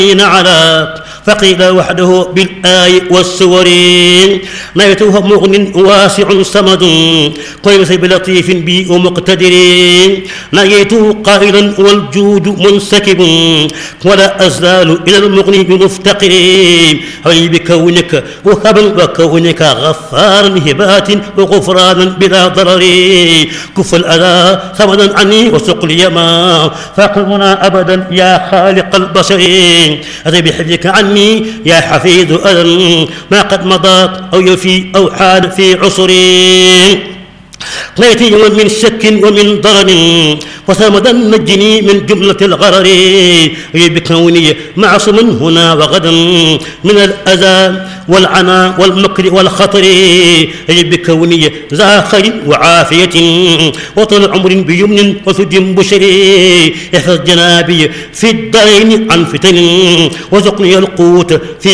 على فقيل وحده بالآي والسور نيته مغن واسع صمد قيس بلطيف بي مقتدر نيته قائلا والجود منسكب ولا أزال إلى المغني بمفتقر هي بكونك وهبا وكونك غفارا هبات وغفرانا بلا ضرر كف الأذى ثمنا عني وسق لي ما فاقمنا أبدا يا خالق البشر أتي بحفظك عني يا حفيظ أذى ما قد مضى أو يفي أو حال في عصري ليتي من شك ومن ضرر وثمدا نجني من جملة الغرر بكوني معصم هنا وغدا من الأذى والعنى والمكر والخطر بكوني ذا خير وعافية وطول عمر بيمن وثد بشري احفظ جنابي في الدين عن فتن وزقني القوت في